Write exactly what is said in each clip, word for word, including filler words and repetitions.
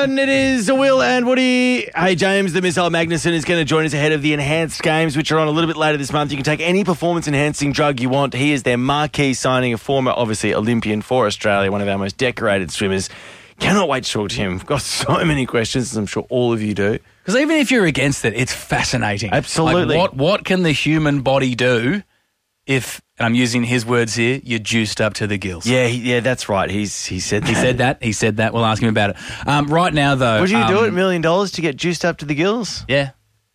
And it is Will and Woody. Hey, James, the Missile Magnuson is going to join us ahead of the Enhanced Games, which are on a little bit later this month. You can take any performance-enhancing drug you want. He is their marquee signing, a former, obviously, Olympian for Australia, one of our most decorated swimmers. Cannot wait to talk to him. I've got so many questions, as I'm sure all of you do. Because even if you're against it, it's fascinating. Absolutely. Like what, what can the human body do if, and I'm using his words here, you're juiced up to the gills? Yeah, he, yeah, that's right. He's He said that. He said that. He said that. We'll ask him about it. Um, right now, though. Would you um, do it, a million dollars, to get juiced up to the gills? Yeah.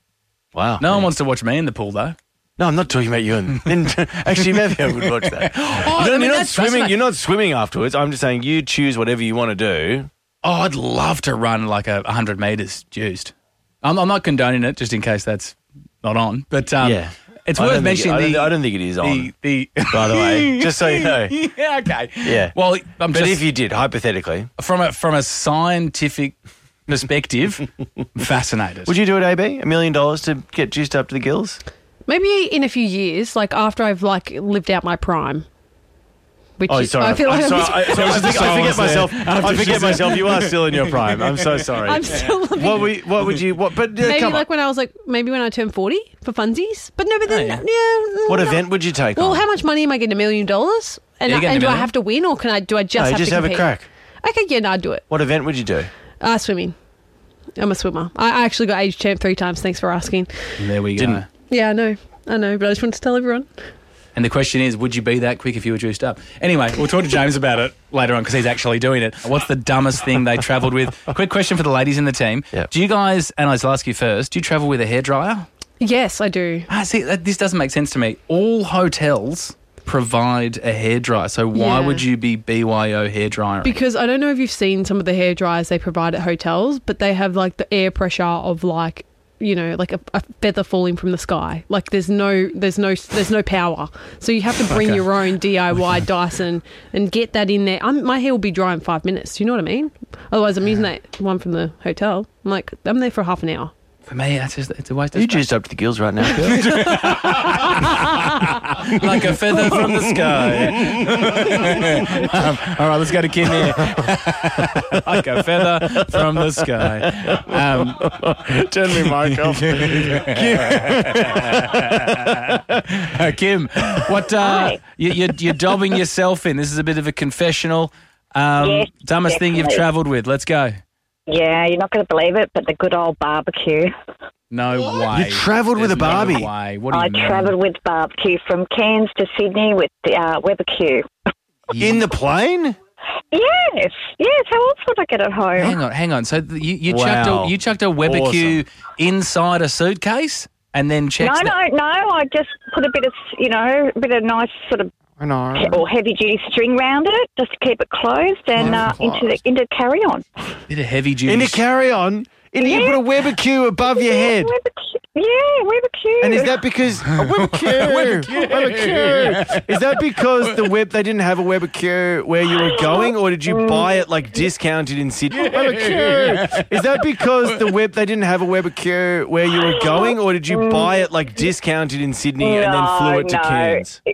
Wow. No yeah. one wants to watch me in the pool, though. No, I'm not talking about you. And, and actually, maybe I would watch that. Oh, you I don't, mean, you're, not that's swimming, fascinating. you're not swimming afterwards. I'm just saying you choose whatever you want to do. Oh, I'd love to run like a one hundred metres juiced. I'm, I'm not condoning it, just in case that's not on. But um, Yeah. it's I worth don't think it- mentioning I don't, the, I don't think it is on, the, the by the way, just so you know. Yeah, okay. Yeah. Well, I'm But just, if you did, hypothetically, from a from a scientific perspective, fascinated. would you do it, A B? A million dollars to get juiced up to the gills? Maybe in a few years, like after I've like lived out my prime. Which Oh, is- sorry. I feel I'm like sorry. I'm, I, sorry, I, just forget, the I forget silence there. myself. I After forget she myself. You are still in your prime. I'm so sorry. I'm still living. What, we, what would you? What? But uh, maybe come like on. when I was like maybe when I turned forty for funsies. But no, but then Oh, yeah. yeah. What no. event would you take Well, on? how much money am I getting? A million dollars? And, Yeah, I, you're getting and a do I million. have to win, or can I? Do I just No, have just to have a compete? crack. Okay, yeah, no, I'd do it. What event would you do? Uh, swimming. I'm a swimmer. I I actually got age champ three times. Thanks for asking. There we go. Didn't- Yeah, I know. I know, but I just wanted to tell everyone. And the question is, would you be that quick if you were juiced up? Anyway, we'll talk to James about it later on because he's actually doing it. What's the dumbest thing they travelled with? Quick question for the ladies in the team. Yep. Do you guys, and I'll ask you first, do you travel with a hairdryer? Yes, I do. Ah, see, that, this doesn't make sense to me. All hotels provide a hairdryer, so why Yeah. would you be B Y O hairdryer? Because I don't know if you've seen some of the hair dryers they provide at hotels, but they have like the air pressure of like, you know, like a, a feather falling from the sky. Like there's no, there's no, there's no power. So you have to bring Okay. your own D I Y Dyson and get that in there. I'm, my hair will be dry in five minutes. Do you know what I mean? Otherwise, I'm using that one from the hotel. I'm like, I'm there for half an hour. For me, that's just, it's a waste Are of you space. juiced up to the gills right now, girl? Like a feather from the sky. um, all right, let's go to Kim here. Like a feather from the sky. Um, Turn me mic off. uh, Kim, what uh, you, you're, you're dobbing yourself in. This is a bit of a confessional. Um, Yes, dumbest thing you've definitely. travelled with. Let's go. Yeah, you're not going to believe it, but the good old barbecue. No way. You travelled with There's a Barbie? No way. What do you I mean? travelled with barbecue from Cairns to Sydney with the uh, Webbecue. In the plane? Yes, yes. How else would I get at home? Hang on, hang on. So th- you, you chucked Wow. a you chucked a Webbecue inside a suitcase and then checked. No, the- no, no. I just put a bit of, you know, a bit of nice sort of I know. or heavy duty string round it, just to keep it closed and uh, into the into carry on. Bit of heavy duty. In the carry-on? In, You Yeah. put a Webbecue above your head. Webbecue. Yeah, Webbecue. And is that because... A Webbecue! Webbecue! Is that because the web they didn't have a Webbecue where you were going, or did you buy it like discounted in Sydney? Webbecue! Is that because the web they didn't have a Webbecue where you were going, or did you buy it like discounted in Sydney and then flew it to no. Cairns?